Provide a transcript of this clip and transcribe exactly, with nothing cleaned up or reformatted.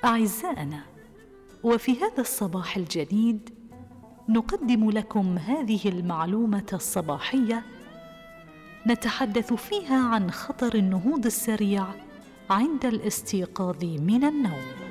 أعزائنا، وفي هذا الصباح الجديد نقدم لكم هذه المعلومة الصباحية نتحدث فيها عن خطر النهوض السريع عند الاستيقاظ من النوم.